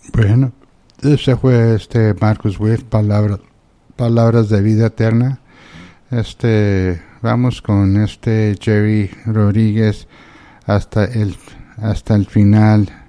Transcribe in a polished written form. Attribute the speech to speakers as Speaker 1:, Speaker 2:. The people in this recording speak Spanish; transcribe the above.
Speaker 1: Bueno, ese fue Marcus Witt, palabras de vida eterna. Vamos con Jerry Rodríguez hasta el final.